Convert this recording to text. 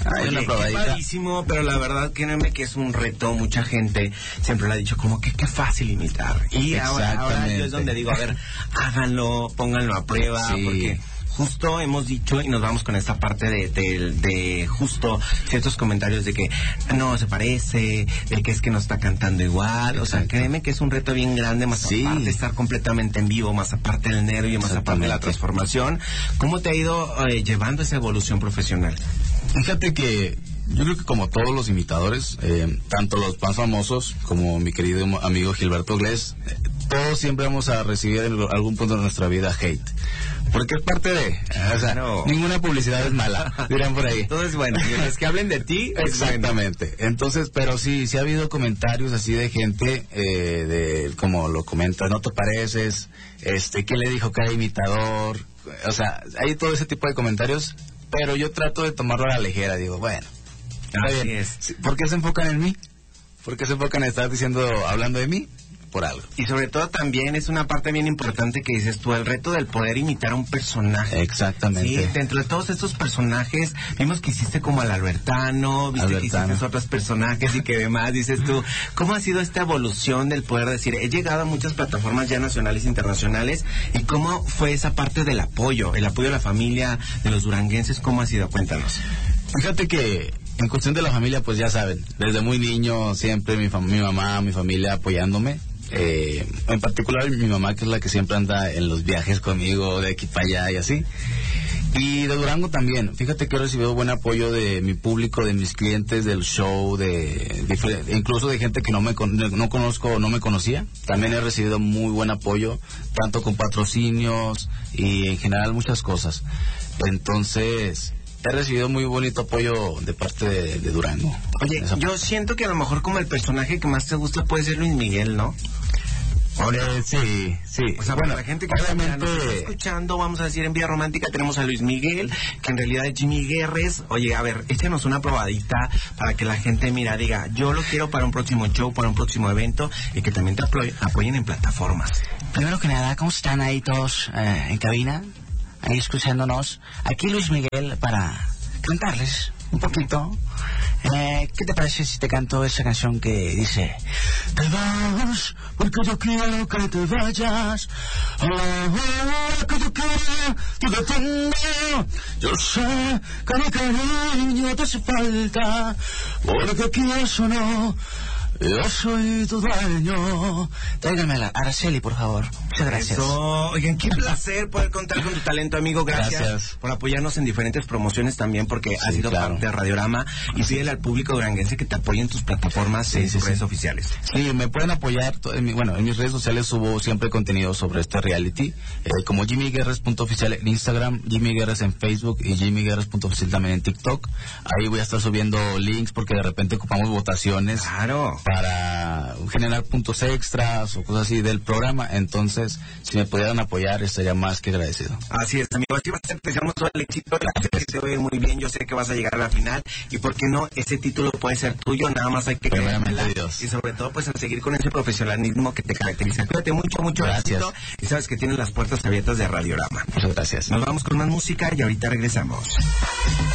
Hay una probadita. Padrísimo, pero la verdad, créeme que es un reto. Mucha gente siempre lo ha dicho como que qué fácil imitar. Y ahora yo es donde digo, a ver, háganlo, pónganlo a prueba, porque justo hemos dicho, y nos vamos con esta parte de justo ciertos comentarios de que no se parece, de que es que no está cantando igual. O sea, créeme que es un reto bien grande, más aparte de estar completamente en vivo, más aparte del nervio, más aparte de la transformación. ¿Cómo te ha ido llevando esa evolución profesional? Fíjate que yo creo que como todos los imitadores, tanto los más famosos como mi querido amigo Gilberto Glés, todos siempre vamos a recibir en algún punto de nuestra vida hate. Porque es parte de... O sea, ninguna publicidad es mala, dirán por ahí. Todo es bueno. Mientras que hablen de ti, exactamente. Bueno. Entonces, pero sí ha habido comentarios así de gente, como lo comentas, no te pareces, ¿quién le dijo que era imitador? O sea, hay todo ese tipo de comentarios, pero yo trato de tomarlo a la ligera. Digo, bueno, está bien. ¿Por qué se enfocan en mí? ¿Por qué se enfocan en estar hablando de mí? Por algo. Y sobre todo también es una parte bien importante que dices tú, el reto del poder imitar a un personaje. Exactamente. Sí, dentro de todos estos personajes, vimos que hiciste como al Albertano, viste que hiciste otros personajes y que demás, dices tú, ¿cómo ha sido esta evolución del poder decir, he llegado a muchas plataformas ya nacionales e internacionales, y cómo fue esa parte del apoyo, el apoyo de la familia, de los duranguenses, cómo ha sido? Cuéntanos. Fíjate que en cuestión de la familia, pues ya saben, desde muy niño siempre mi mamá, mi familia apoyándome. En particular mi mamá, que es la que siempre anda en los viajes conmigo de aquí para allá y así. Y de Durango también. Fíjate que he recibido buen apoyo de mi público, de mis clientes, del show, incluso de gente que no conozco o no me conocía. También he recibido muy buen apoyo, tanto con patrocinios y en general muchas cosas. Entonces, he recibido muy bonito apoyo de parte de Durango. Oye, yo siento que a lo mejor como el personaje que más te gusta puede ser Luis Miguel, ¿no? Sí. O sea, bueno, para la gente que obviamente nos está escuchando, vamos a decir, en Vía Romántica tenemos a Luis Miguel, que en realidad es Jimmy Guerres. Oye, a ver, échenos una probadita para que la gente, diga, yo lo quiero para un próximo show, para un próximo evento, y que también te apoyen en plataformas. Primero que nada, ¿cómo están ahí todos en cabina? Ahí escuchándonos. Aquí Luis Miguel para cantarles un poquito. ¿Qué te parece si te canto esa canción que dice: te vas porque yo quiero que te vayas, ahora que yo quiero que te tenga, yo sé que mi cariño te hace falta, porque quieres o no, yo soy tu dueño. Tráiganme a Araceli, por favor. Muchas gracias. Oigan, qué placer poder contar con tu talento, amigo. Gracias por apoyarnos en diferentes promociones también, porque has sido parte de Radiorama. Y pídele al público duranguense que te apoye en tus plataformas, en tus redes oficiales. Sí, me pueden apoyar. En mis redes sociales subo siempre contenido sobre este reality. Como JimmyGuerres.oficial en Instagram, Jimmy Guerres en Facebook y JimmyGuerres.oficial también en TikTok. Ahí voy a estar subiendo links porque de repente ocupamos votaciones. Claro. Para generar puntos extras o cosas así del programa. Entonces, si me pudieran apoyar, estaría más que agradecido. Así es, amigo. Así va a ser, deseamos todo el éxito. Te va a ir muy bien. Yo sé que vas a llegar a la final. Y por qué no, ese título puede ser tuyo. Nada más hay que creérmela. Y sobre todo, pues, en seguir con ese profesionalismo que te caracteriza. Cuídate mucho gracias. Éxito. Y sabes que tienes las puertas abiertas de Radiorama. Muchas gracias. Nos vamos con más música y ahorita regresamos.